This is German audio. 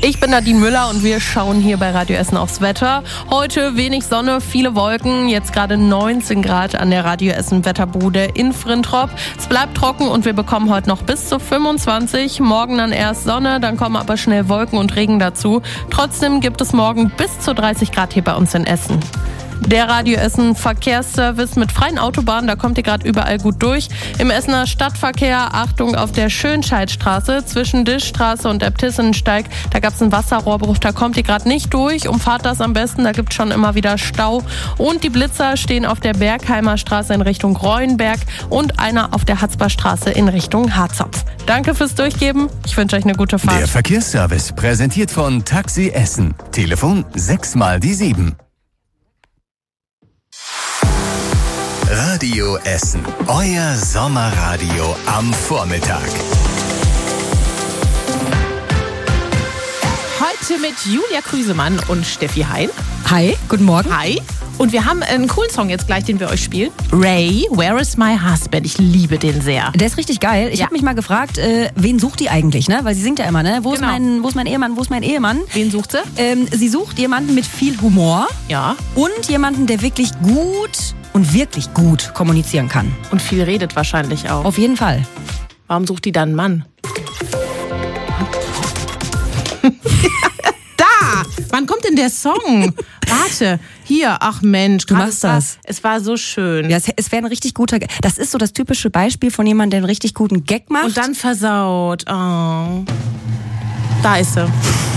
Ich bin Nadine Müller und wir schauen hier bei Radio Essen aufs Wetter. Heute wenig Sonne, viele Wolken, jetzt gerade 19 Grad an der Radio Essen Wetterbude in Frintrop. Es bleibt trocken und wir bekommen heute noch bis zu 25. Morgen dann erst Sonne, dann kommen aber schnell Wolken und Regen dazu. Trotzdem gibt es morgen bis zu 30 Grad hier bei uns in Essen. Der Radio Essen Verkehrsservice mit freien Autobahnen, da kommt ihr gerade überall gut durch. Im Essener Stadtverkehr, Achtung auf der Schönscheidstraße zwischen Dischstraße und Äbtissensteig, da gab es einen Wasserrohrbruch, da kommt ihr gerade nicht durch. Umfahrt das am besten, da gibt es schon immer wieder Stau. Und die Blitzer stehen auf der Bergheimer Straße in Richtung Reuenberg und einer auf der Hatzberstraße in Richtung Harzopf. Danke fürs Durchgeben, ich wünsche euch eine gute Fahrt. Der Verkehrsservice präsentiert von Taxi Essen. Telefon 6x7. Radio Essen. Euer Sommerradio am Vormittag. Heute mit Julia Krüsemann und Steffi Hein. Hi, guten Morgen. Hi. Und wir haben einen coolen Song jetzt gleich, den wir euch spielen. Ray, Where is my husband? Ich liebe den sehr. Der ist richtig geil. Ich habe mich mal gefragt, wen sucht die eigentlich, ne? Weil sie singt ja immer, ne? Wo ist mein Ehemann, wo ist mein Ehemann? Wen sucht sie? Sie sucht jemanden mit viel Humor. Ja. Und jemanden, der wirklich wirklich gut kommunizieren kann. Und viel redet wahrscheinlich auch. Auf jeden Fall. Warum sucht die dann einen Mann? Da! Wann kommt denn der Song? Warte, hier, ach Mensch. Du machst das. Es war so schön. Ja, es wäre ein richtig guter Gag. Das ist so das typische Beispiel von jemandem, der einen richtig guten Gag macht. Und dann versaut. Oh. Da ist sie.